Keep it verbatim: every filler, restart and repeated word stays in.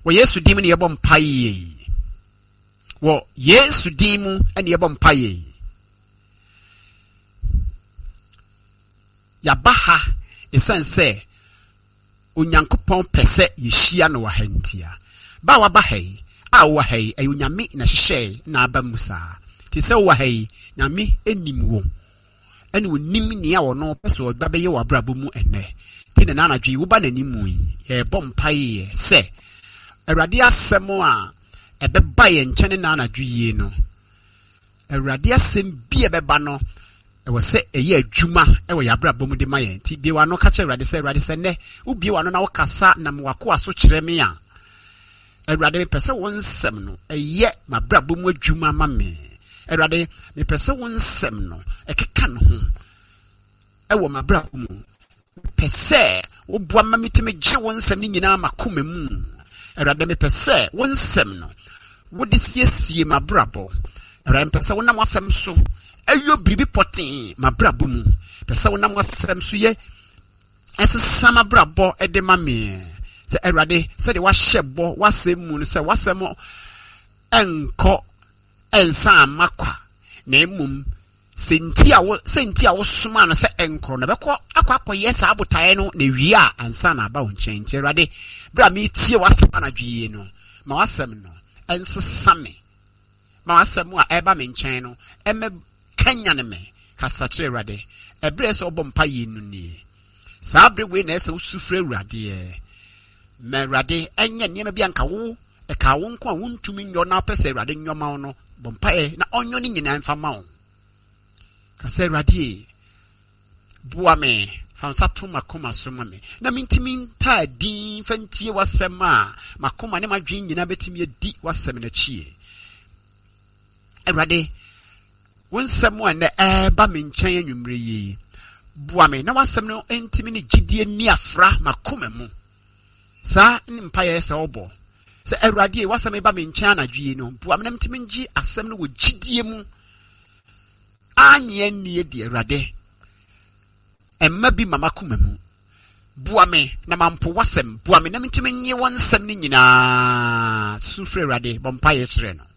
wo Yesu dim ne yebɔ mpaye wo Yesu dim ne yebɔ mpaye yabaha esense onyankopɔn pese yehia no wahantia ba wabahai a wahai ayunyame na hyehyɛ na aba musa ti sɛ wahai nyame enim wo ene wonim ne a wo no pese odba beye wabrabo mu ene ti ne na anadwe wo ba nanimu yi ye bɔ mpaye sɛ Awurade asɛm a ɛbɛba yɛ nkyɛne na anadwo yie no Awurade asɛm bi ɛbɛba no ɛwɔ sɛ ɛyɛ adwuma ɛwɔ yabra bɔ mu de ma yɛn ti bie wa no ka kyerɛ Awurade sɛ Awurade sɛ nɛ wo bie wa no na wo kasa na me wako aso kyerɛ me a Awurade me pɛsɛ wo nsɛm no ɛyɛ mabra bɔ mu adwuma ma me Awurade me pɛsɛ wo nsɛm no ɛkeka no ho ɛwɔ mabra bɔ mu pɛsɛ wo boa ma metime gye wo nsɛm ni nyinaa makoma mu Awurade me pɛsɛ wo nsɛm no wo de siesie mabrabɔ Awurade me pɛsɛ wo nam asɛm so ayo bribi potin mabrabɔ mu pɛsɛ wo nam asɛm so ye ɛsesa mabrabɔ ɛde ma me sɛ Awurade sɛ de wahyɛ bɔ wasɛm mu no sɛ wasɛm ɛnkɔ ɛnsa amakwa na emum senti a wo senti a wo soma no sɛ ɛnkɔ na bɛkɔ akɔ akɔyɛ saa botae no na wie a ansa na aba wo nkyɛn nti Awurade bra me tie wasɛm anadwie no ma wasɛm no ɛnsesa me ma wasɛm a ɛba me nkyɛn no ɛmɛ kanya ne me kasa kyerɛ Awurade ɛbrɛ sɛ ɔbɔ mpa yi no nie saa bre we na ɛsɛ usufre Awurade ma Awurade ɛnyɛ nneɛma bi anka wo ɛka wo nko a wontumi nyɔ na pɛ sɛ Awurade nyɔma wo no bɔ mpa ɛ na ɔnyɔ ne nyinaa mfa ma wo kasa Awurade boa me fansa to makoma so ma me na mintimi nta din fantie wasɛm a makoma ne madwen nyina betimi adi wasɛm na chie Awurade wonsɛm a ne ɛba me nkyɛn anwumre yi boa me na wasɛm no entimi ne gidie ni afra makoma mu sa ne mpa yɛ sɛ ɔbɔ sɛ Awurade wasɛm eba me nkyɛn anadwie no boa me na mintimi ngji asɛm no wɔ gidie mu anye nie de Awurade emma bi mama kuma mu boa me na mampo wasɛm boa me na mintimi nye wonsɛm ne nyinaa sufre Awurade bɔ mpa yɛ kyerɛ no